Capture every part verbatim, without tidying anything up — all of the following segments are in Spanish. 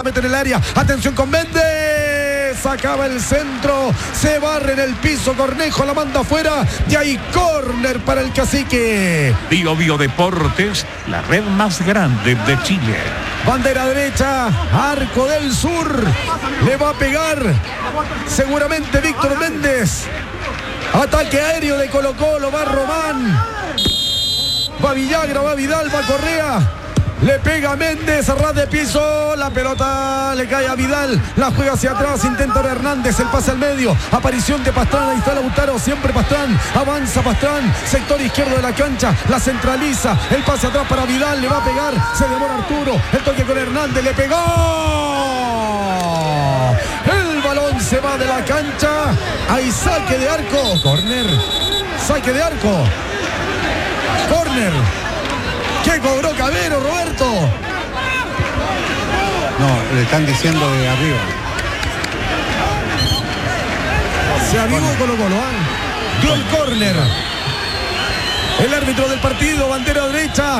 mete en el área. Atención con Méndez. Acaba el centro. Se barre en el piso. Cornejo la manda afuera. Y hay córner para el Cacique. Bio Bio Deportes, la red más grande de Chile. Bandera derecha. Arco del Sur. Le va a pegar seguramente Víctor Méndez. Ataque aéreo de Colo Colo. Va Román. Va Villagra. Va Vidal. Va Correa. Le pega a Méndez, a ras de piso, la pelota le cae a Vidal, la juega hacia atrás, intenta ahora Hernández, el pase al medio, aparición de Pastrán, ahí está Lautaro, siempre Pastrán, avanza Pastrán, sector izquierdo de la cancha, la centraliza, el pase atrás para Vidal, le va a pegar, se demora Arturo, el toque con Hernández, le pegó, el balón se va de la cancha, hay saque de arco, córner, saque de arco, córner. ¿Qué cobró Cabero, Roberto? No, le están diciendo de arriba. Se avivó Colo Colo, ¿eh? Dio el córner. El árbitro del partido, bandera derecha.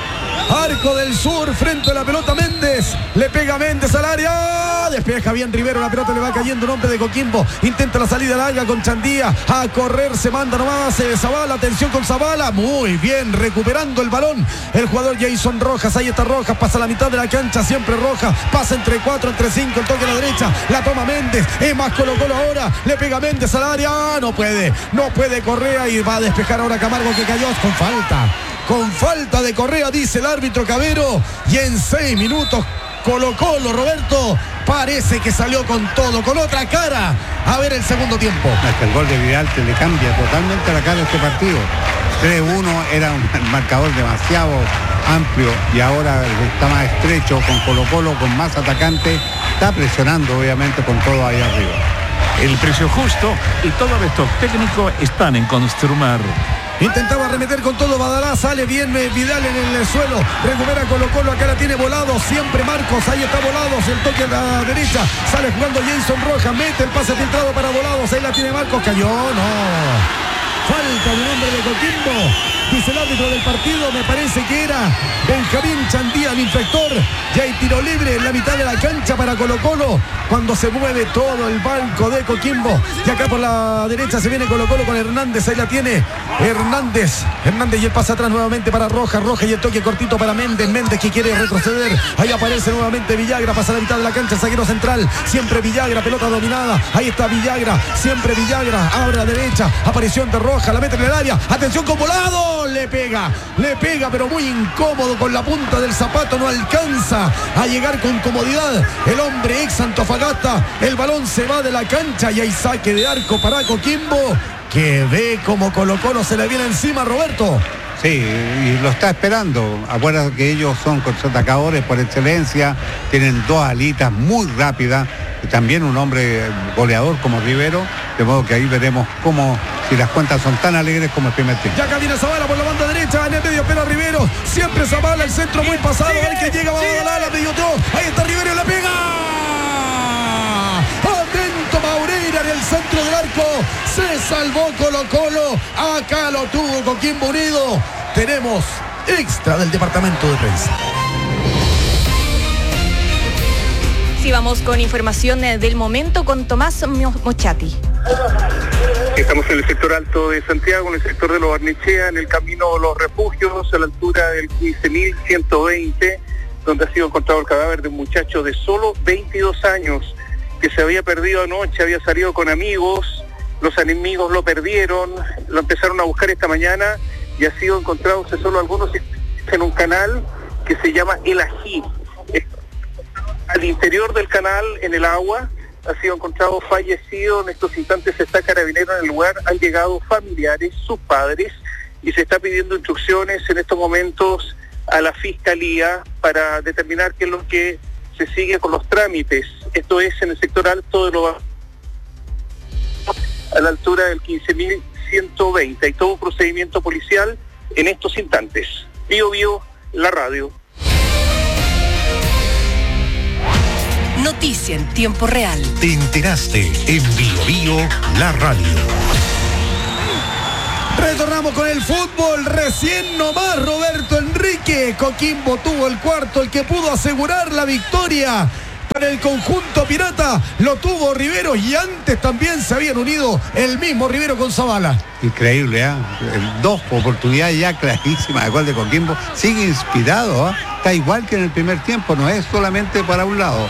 Arco del Sur, frente a la pelota Méndez. Le pega Méndez al área. Despeja bien Rivero, la pelota le va cayendo en nombre de Coquimbo. Intenta la salida larga con Chandía. A correr, se manda nomás. Eh, Zavala, atención con Zavala. Muy bien, recuperando el balón. El jugador Jason Rojas, ahí está Rojas. Pasa a la mitad de la cancha, siempre Rojas. Pasa entre cuatro, entre cinco, el toque a la derecha. La toma Méndez. Es más Colo Colo ahora. Le pega Méndez al área. No puede, no puede Correa y va a despejar ahora Camargo que cayó con falta. Con falta de Correa, dice el árbitro Cabero. Y en seis minutos Colo Colo, Roberto, parece que salió con todo, con otra cara. A ver el segundo tiempo. Hasta el gol de Vidal te le cambia totalmente la cara de este partido. tres uno era un marcador demasiado amplio y ahora está más estrecho con Colo Colo, con más atacantes. Está presionando obviamente con todo ahí arriba. El precio justo y todos estos técnicos están en Construmar. Intentaba arremeter con todo Badalá, sale bien Vidal en el suelo, recupera Colo Colo, acá la tiene Volados, siempre Marcos, ahí está Volados, el toque a la derecha, sale jugando Jason Rojas, mete el pase filtrado para Volados, ahí la tiene Marcos, cayó, no. Falta de un hombre de Coquimbo, dice el árbitro del partido, me parece que era Benjamín Chandía, el infector. Ya hay tiro libre en la mitad de la cancha para Colo Colo, cuando se mueve todo el banco de Coquimbo. Y acá por la derecha se viene Colo Colo con Hernández, ahí la tiene Hernández, Hernández y el pase atrás nuevamente para Rojas, Rojas y el toque cortito para Méndez, Méndez que quiere retroceder, ahí aparece nuevamente Villagra, pasa a la mitad de la cancha, zaguero central, siempre Villagra, pelota dominada, ahí está Villagra, siempre Villagra, abre a la derecha, aparición de Rojas, la mete en el área, atención con Volado, le pega, le pega pero muy incómodo con la punta del zapato, no alcanza a llegar con comodidad el hombre ex Antofagasta, el balón se va de la cancha y hay saque de arco para Coquimbo, que ve como Colo Colo se le viene encima, Roberto. Sí, y lo está esperando. Acuérdate que ellos son contraatacadores por excelencia, tienen dos alitas muy rápidas y también un hombre goleador como Rivero, de modo que ahí veremos cómo, si las cuentas son tan alegres como el primer tiempo. Ya camina Zavala por la banda derecha, en el medio espera Rivero, siempre Zavala, el centro muy pasado, el que llega va a volar, la medio ahí está Rivero y la pega. Atento Maureira en el centro del arco, se salvó Colo Colo, acá lo tuvo Coquimbo Unido. Tenemos extra del departamento de prensa. Sí, vamos con información del momento con Tomás Mochati. Estamos en el sector alto de Santiago, en el sector de Los Barnechea, en el camino Los Refugios, a la altura del quince mil ciento veinte, donde ha sido encontrado el cadáver de un muchacho de solo veintidós años, que se había perdido anoche, había salido con amigos, los enemigos lo perdieron, lo empezaron a buscar esta mañana y ha sido encontrado hace solo algunos en un canal que se llama El Ají. Al interior del canal, en el agua, ha sido encontrado fallecido. En estos instantes está Carabinero en el lugar, han llegado familiares, sus padres, y se está pidiendo instrucciones en estos momentos a la Fiscalía para determinar qué es lo que se sigue con los trámites. Esto es en el sector alto de Los a la altura del quince mil ciento veinte. Hay todo un procedimiento policial en estos instantes. Bio Bio, la radio. Noticia en tiempo real. Te enteraste en Bio Bio, la radio. Retornamos con el fútbol, recién nomás Roberto Enrique. Coquimbo tuvo el cuarto, el que pudo asegurar la victoria con el conjunto pirata. Lo tuvo Rivero y antes también se habían unido el mismo Rivero con Zavala. Increíble, ¿eh? Dos oportunidades ya clarísimas de gol de Coquimbo. Sigue inspirado, ¿eh? Está igual que en el primer tiempo, no es solamente para un lado.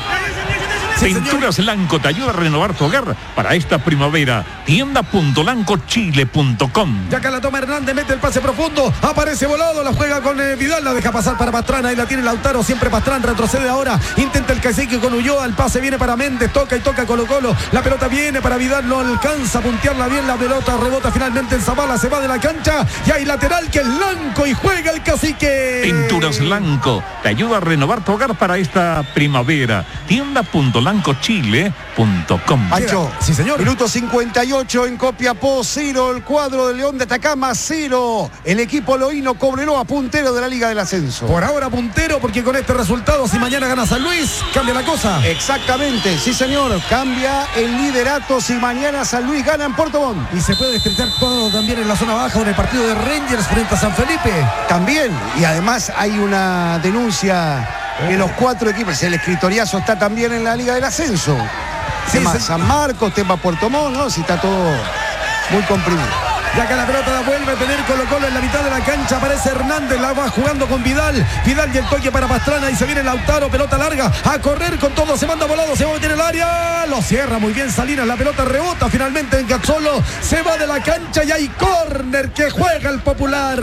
Sí, Pinturas Lanco te ayuda a renovar tu hogar para esta primavera. tienda punto lanco chile punto com. Ya acá la toma Hernández, mete el pase profundo, aparece volado, la juega con eh, Vidal, la deja pasar para Pastrana, ahí la tiene Lautaro, siempre Pastrán, retrocede ahora, intenta el cacique con Ulloa, el pase viene para Méndez, toca y toca Colo Colo, la pelota viene para Vidal, no alcanza a puntearla bien, la pelota rebota finalmente en Zavala, se va de la cancha y hay lateral que es Lanco y juega el cacique. Pinturas Lanco te ayuda a renovar tu hogar para esta primavera. tienda punto lanco chile punto com. Pancho, sí señor. Minuto cincuenta y ocho en Copiapó, cero el cuadro de León de Atacama, cero el equipo loíno Cobreloa, puntero de la Liga del Ascenso. Por ahora puntero, porque con este resultado, si mañana gana San Luis, cambia la cosa. Exactamente, sí señor, cambia el liderato si mañana San Luis gana en Puerto Montt. Y se puede estrechar todo también en la zona baja en el partido de Rangers frente a San Felipe. También, y además hay una denuncia que los cuatro equipos, el escritoriazo está también en la Liga del Ascenso. Sí, tema se... San Marcos, tema Puerto Montt, ¿no? Si está todo muy comprimido. Y acá la pelota la vuelve a tener Colo Colo en la mitad de la cancha, aparece Hernández, la va jugando con Vidal, Vidal y el toque para Pastrana y se viene Lautaro, pelota larga, a correr con todo, se manda volado, se va a meter el área, lo cierra muy bien Salinas, la pelota rebota finalmente en Gazzolo, se va de la cancha y hay córner que juega el Popular.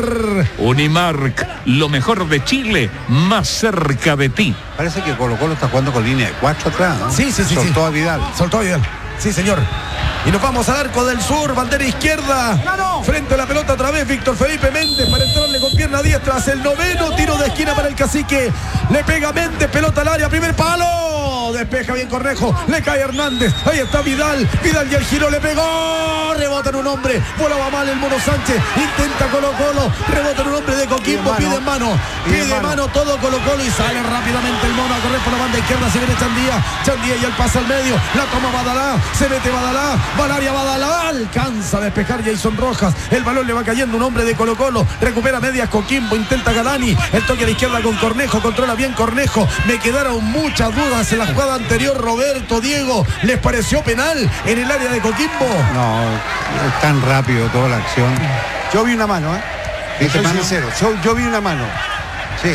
Unimark, lo mejor de Chile, más cerca de ti. Parece que Colo Colo está jugando con línea de cuatro atrás, ¿no? Sí, sí, sí. Soltó sí. a Vidal. Soltó a Vidal, sí señor. Y nos vamos al arco del sur, bandera izquierda. ¡Claro! Frente a la pelota otra vez, Víctor Felipe Méndez para entrarle con pierna diestra. Hace el noveno tiro de esquina para el cacique. Le pega Méndez, pelota al área, primer palo. Despeja bien Cornejo, le cae Hernández. Ahí está Vidal, Vidal y el giro le pegó. Rebota en un hombre, volaba mal el Mono Sánchez. Intenta Colo Colo, rebota en un hombre de Coquimbo, pide en mano. Pide en mano todo Colo Colo y sale rápidamente el Mono a correr por la banda izquierda. Se viene Chandía, Chandía y el pase al medio. La toma Badalá, se mete Badalá. Valaria Badalá, alcanza a despejar Jason Rojas, el balón le va cayendo un hombre de Colo Colo, recupera medias Coquimbo, intenta Galani, el toque a la izquierda con Cornejo, controla bien Cornejo, me quedaron muchas dudas en la jugada anterior. Roberto, Diego, ¿les pareció penal en el área de Coquimbo? No, es tan rápido toda la acción. Yo vi una mano, ¿eh? ¿Viste Soy mano? sincero, yo, yo vi una mano. Sí.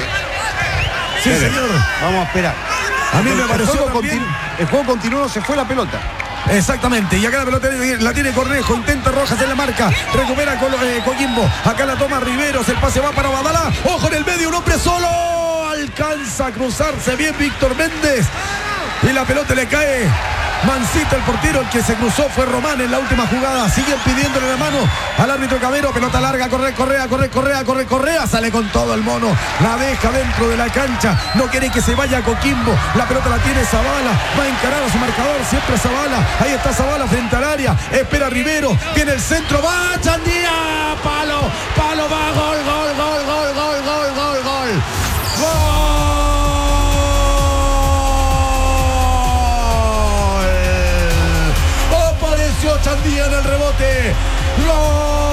Sí, Espere, señor. Vamos a esperar. A mí me el, pareció juego también... continu, el juego continuó, se fue la pelota. Exactamente, y acá la pelota la tiene Cornejo, intenta Rojas en la marca, recupera Colo, eh, Coquimbo, acá la toma Riveros, el pase va para Badalá, ojo en el medio, un hombre solo, alcanza a cruzarse bien Víctor Méndez, y la pelota le cae Mancita, el portero, el que se cruzó fue Román en la última jugada, siguen pidiéndole la mano al árbitro Cabero, pelota larga, corre, Correa, corre, Correa, corre, Correa, sale con todo el Mono, la deja dentro de la cancha, no quiere que se vaya a Coquimbo, la pelota la tiene Zavala, va a encarar a su marcador, siempre Zavala, ahí está Zavala frente al área, espera Rivero, viene el centro, va Chandía, palo, palo, va, gol, gol, gol, gol, gol, gol, gol, gol, gol. Chandía en el rebote. ¡Gol!